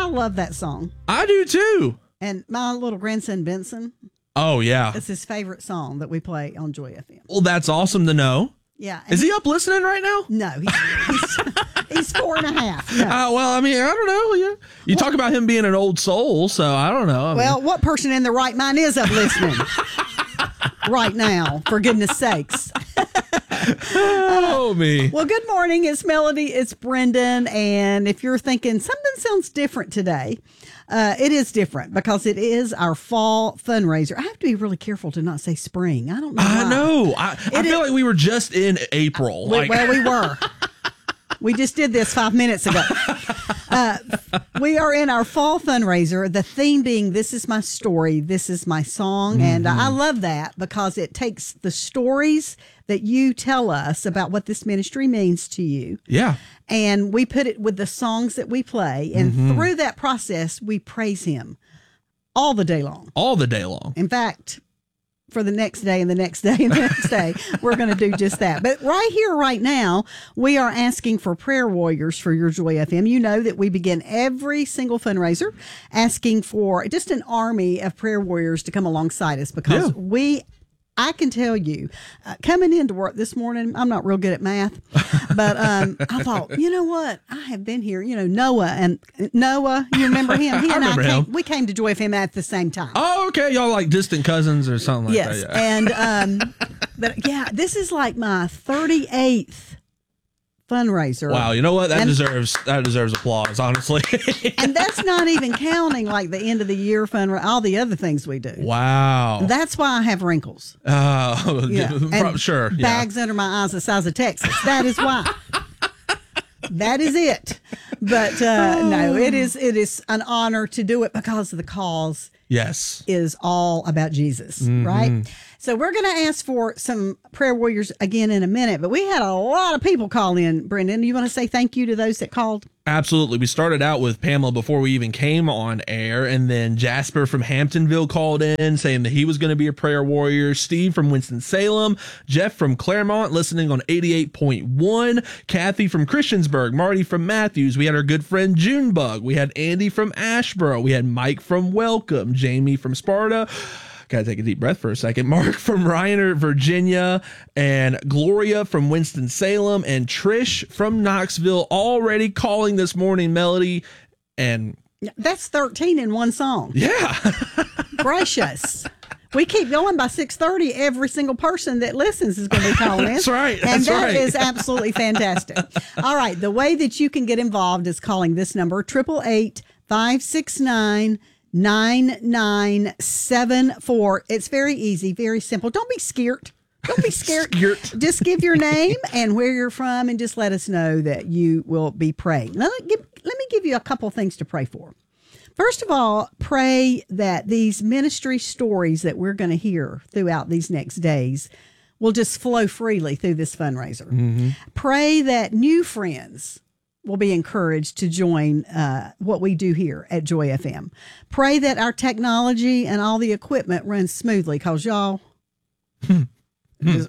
I love that song. I do too. And my little grandson, Benson, Oh, yeah. it's his favorite song that we play on Joy FM. Well, that's awesome to know. Yeah. Is he up listening right now? No, he's 4.5. No. Well, I mean, I don't know. You talk about him being an old soul, so I don't know. Well, what person in their right mind is up listening right now, for goodness sakes? Oh, me. Well, good morning. It's Melody. It's Brendan. And if you're thinking something sounds different today, it is different because it is our fall fundraiser. I have to be really careful to not say spring. I don't know why. I know. I feel like we were just in April. Well, we were. We just did this 5 minutes ago. We are in our fall fundraiser, the theme being This Is My Story, This Is My Song. And I love that because it takes the stories that you tell us about what this ministry means to you. Yeah. And we put it with the songs that we play. And through that process, we praise him all the day long. All the day long. In fact, for the next day and the next day and the next day, we're going to do just that. But right here, right now, we are asking for prayer warriors for your Joy FM. You know that we begin every single fundraiser asking for just an army of prayer warriors to come alongside us because I can tell you, coming into work this morning, I'm not real good at math, but I thought, you know what? I have been here. You know, Noah, you remember him? He and we came to Joy FM at the same time. Oh, okay. Y'all like distant cousins or something like that. Yes. And, but yeah, this is like my 38th fundraiser. Wow, you know what? That deserves applause, honestly. And that's not even counting like the end of the year fundraiser, all the other things we do. Wow. That's why I have wrinkles. Sure. Bags under my eyes the size of Texas. That is why. That is it. But no, it is an honor to do it because the cause is all about Jesus, right? So we're going to ask for some prayer warriors again in a minute, but we had a lot of people call in, Brendan. You want to say thank you to those that called? Absolutely. We started out with Pamela before we even came on air, and then Jasper from Hamptonville called in saying that he was going to be a prayer warrior. Steve from Winston-Salem, Jeff from Claremont listening on 88.1, Kathy from Christiansburg, Marty from Matthews. We had our good friend Junebug. We had Andy from Ashboro. We had Mike from Welcome, Jamie from Sparta. Got to take a deep breath for a second. Mark from Ryan, Virginia, and Gloria from Winston-Salem, and Trish from Knoxville already calling this morning, Melody. And that's 13 in one song. Yeah. Gracious. We keep going by 6:30. Every single person that listens is going to be calling in. That's right. And that is absolutely fantastic. All right. The way that you can get involved is calling this number, 888-569-9974. It's very easy, very simple. Don't be scared. Don't be scared. Just give your name and where you're from and just let us know that you will be praying. Let me give you a couple things to pray for. First of all, pray that these ministry stories that we're going to hear throughout these next days will just flow freely through this fundraiser. Pray that new friends will be encouraged to join what we do here at Joy FM. Pray that our technology and all the equipment runs smoothly, because y'all just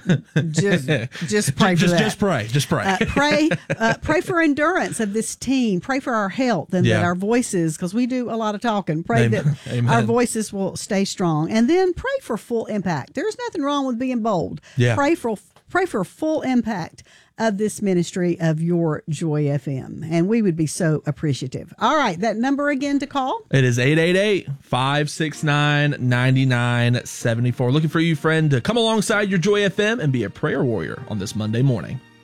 pray for that. Just pray. Pray for endurance of this team. Pray for our health and that our voices, because we do a lot of talking. Pray that our voices will stay strong. And then pray for full impact. There's nothing wrong with being bold. Yeah. Pray for full impact of this ministry of your Joy FM. And we would be so appreciative. All right, that number again to call? It is 888-569-9974. Looking for you, friend, to come alongside your Joy FM and be a prayer warrior on this Monday morning.